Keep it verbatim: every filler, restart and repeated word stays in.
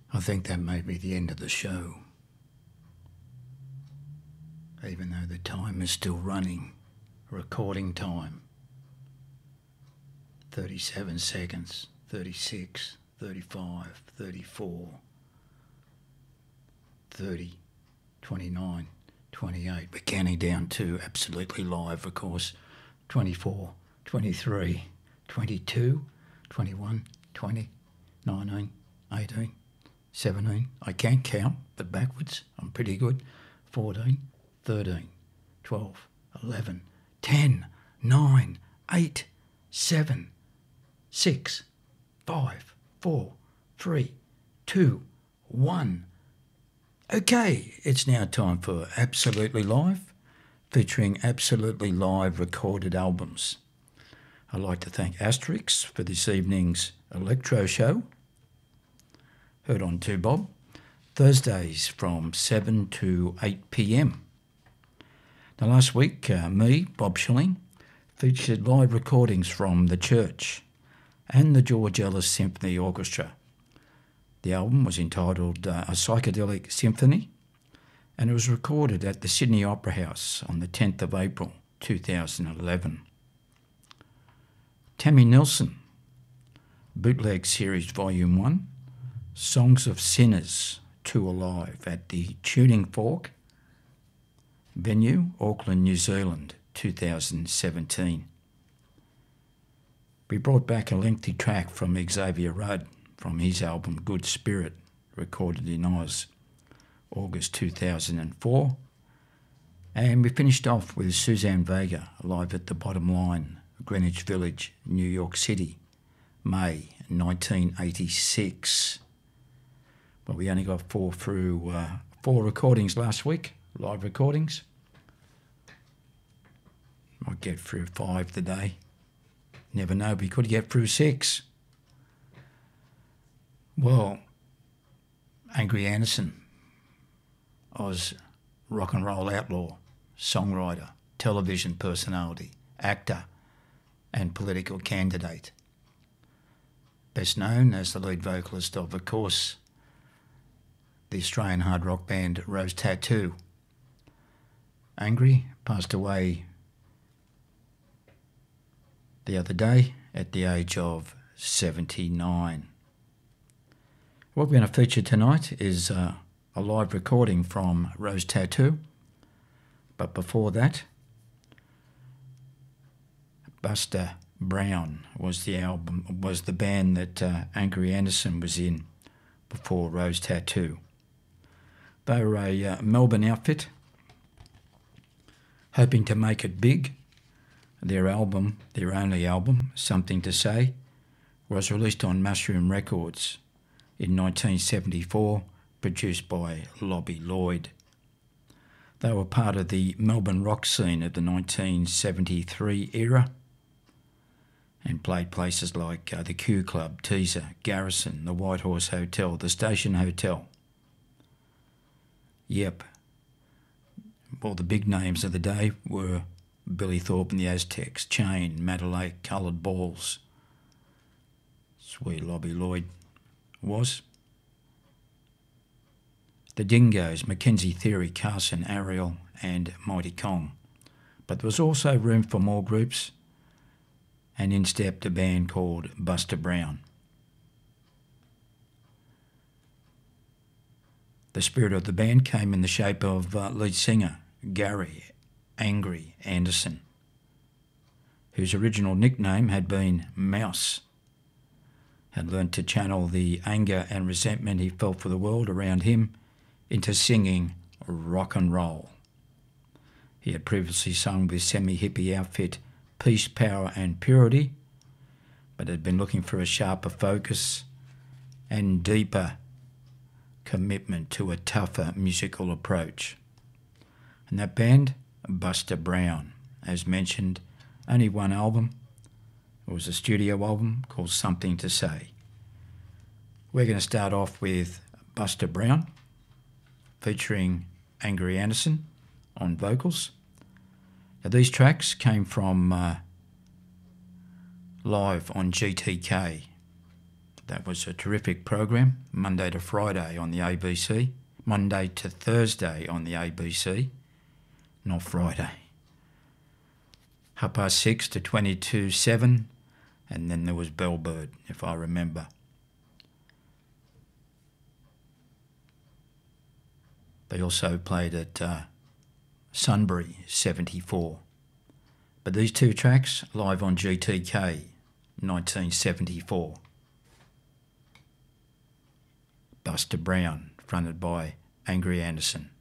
I think that may be the end of the show, even though the time is still running. Recording time, thirty-seven seconds, thirty-six, thirty-five, thirty-four, thirty, twenty-nine, twenty-eight. We're counting down to absolutely live, of course. twenty-four, twenty-three, twenty-two, twenty-one, twenty, nineteen, eighteen, seventeen. I can't count, but backwards, I'm pretty good. fourteen, thirteen, twelve, eleven, ten, nine, eight, seven, six, five, four, three, two, one. Okay, it's now time for Absolutely Live, featuring absolutely live recorded albums. I'd like to thank Asterix for this evening's Electro Show, heard on two Bob, Thursdays from seven to eight p.m. Now last week, uh, me, Bob Schilling, featured live recordings from The Church and the George Ellis Symphony Orchestra. The album was entitled uh, A Psychedelic Symphony, and it was recorded at the Sydney Opera House on the tenth of April two thousand eleven. Tammy Nelson, Bootleg Series Volume one, Songs of Sinners, two Alive at the Tuning Fork, venue, Auckland, New Zealand, two thousand seventeen. We brought back a lengthy track from Xavier Rudd from his album Good Spirit, recorded in Oz, August two thousand four. And we finished off with Suzanne Vega, live at the Bottom Line, Greenwich Village, New York City, May nineteen eighty-six. Well, we only got four through uh, four recordings last week, live recordings. Might get through five today. Never know, we could get through six. Well, Angry Anderson, Oz rock and roll outlaw, songwriter, television personality, actor, and political candidate. Best known as the lead vocalist of, of course, the Australian hard rock band Rose Tattoo. Angry passed away the other day at the age of seventy-nine. What we're going to feature tonight is uh, a live recording from Rose Tattoo, but before that, Buster Brown was the album, was the band that uh, Angry Anderson was in before Rose Tattoo. They were a uh, Melbourne outfit, hoping to make it big. Their album, their only album, Something to Say, was released on Mushroom Records in nineteen seventy-four, produced by Lobby Lloyd. They were part of the Melbourne rock scene of the nineteen seventy-three era and played places like uh, the Q Club, Teaser, Garrison, the White Horse Hotel, the Station Hotel. Yep. Well, the big names of the day were Billy Thorpe and the Aztecs, Chain, Madalake, Coloured Balls. That's where Lobby Lloyd was. The Dingoes, Mackenzie Theory, Carson, Ariel and Mighty Kong. But there was also room for more groups, and in stepped a band called Buster Brown. The spirit of the band came in the shape of uh, lead singer Gary Angry Anderson, whose original nickname had been Mouse, had learnt to channel the anger and resentment he felt for the world around him into singing rock and roll. He had previously sung with semi-hippie outfit Peace, Power and Purity, but had been looking for a sharper focus and deeper commitment to a tougher musical approach. And that band, Buster Brown, as mentioned, only one album. It was a studio album called Something to Say. We're going to start off with Buster Brown, featuring Angry Anderson on vocals. Now, these tracks came from uh, live on G T K, That was a terrific program, Monday to Friday on the A B C, Monday to Thursday on the A B C, not Friday. Half past six to twenty-two seven, and then there was Bellbird, if I remember. They also played at uh, Sunbury, seventy-four. But these two tracks, live on G T K, nineteen seventy-four. Buster Brown, fronted by Angry Anderson.